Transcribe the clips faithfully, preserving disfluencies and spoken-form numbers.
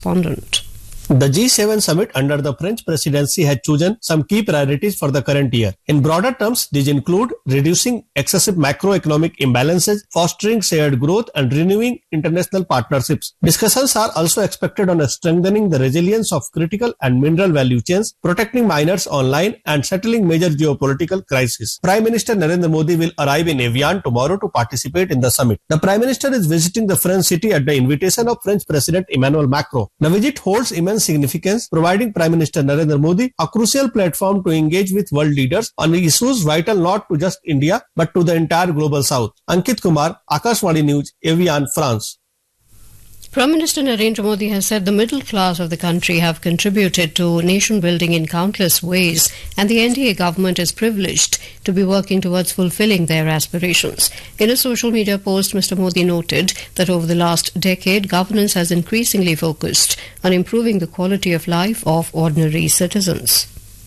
correspondent. The G seven summit under the French presidency has chosen some key priorities for the current year. In broader terms, these include reducing excessive macroeconomic imbalances, fostering shared growth, and renewing international partnerships. Discussions are also expected on strengthening the resilience of critical and mineral value chains, protecting miners online, and settling major geopolitical crises. Prime Minister Narendra Modi will arrive in Evian tomorrow to participate in the summit. The Prime Minister is visiting the French city at the invitation of French President Emmanuel Macron. The visit holds immense significance, providing Prime Minister Narendra Modi a crucial platform to engage with world leaders on issues vital not to just India but to the entire global south. Ankit Kumar, Akashvani News, Evian, France. Prime Minister Narendra Modi has said the middle class of the country have contributed to nation building in countless ways, and the N D A government is privileged to be working towards fulfilling their aspirations. In a social media post, Mister Modi noted that over the last decade, governance has increasingly focused on improving the quality of life of ordinary citizens.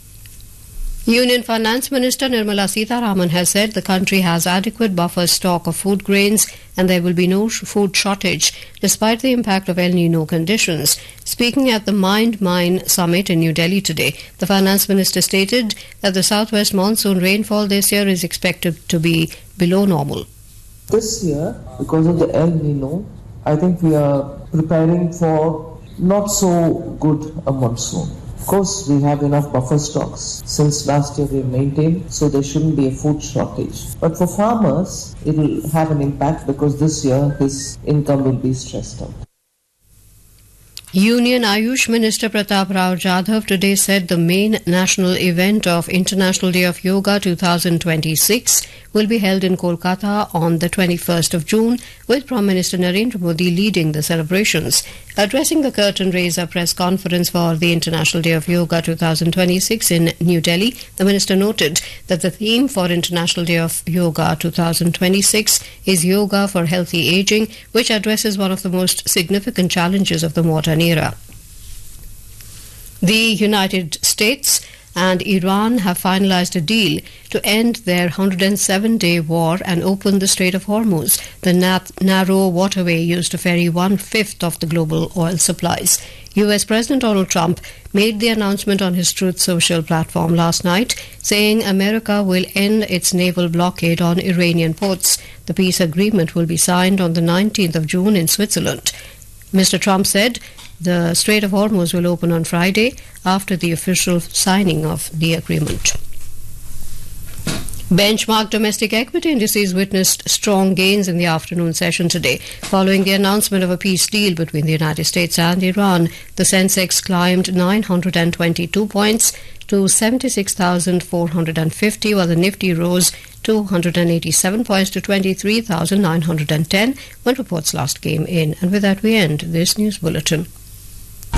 Union Finance Minister Nirmala Sitharaman has said the country has adequate buffer stock of food grains and there will be no sh- food shortage despite the impact of El Nino conditions. Speaking at the Mind Mine Summit in New Delhi today, the Finance Minister stated that the southwest monsoon rainfall this year is expected to be below normal. This year, because of the El Nino, I think we are preparing for not so good a monsoon. Of course, we have enough buffer stocks. Since last year we maintained, so there shouldn't be a food shortage. But for farmers, it will have an impact because this year his income will be stressed out. Union Ayush Minister Pratap Rao Jadhav today said the main national event of International Day of Yoga twenty twenty-six will be held in Kolkata on the twenty-first of June, with Prime Minister Narendra Modi leading the celebrations. Addressing the curtain raiser press conference for the International Day of Yoga twenty twenty-six in New Delhi, the minister noted that the theme for International Day of Yoga twenty twenty-six is Yoga for Healthy Aging, which addresses one of the most significant challenges of the modern era. The United States and Iran have finalized a deal to end their one hundred seven day war and open the Strait of Hormuz, the nat- narrow waterway used to ferry one-fifth of the global oil supplies. U S President Donald Trump made the announcement on his Truth Social platform last night, saying America will end its naval blockade on Iranian ports. The peace agreement will be signed on the nineteenth of June in Switzerland. Mister Trump said the Strait of Hormuz will open on Friday after the official signing of the agreement. Benchmark domestic equity indices witnessed strong gains in the afternoon session today. Following the announcement of a peace deal between the United States and Iran, the Sensex climbed nine hundred twenty-two points to seventy-six thousand four hundred fifty, while the Nifty rose two hundred eighty-seven points to twenty-three thousand nine hundred ten when reports last came in. And with that, we end this news bulletin.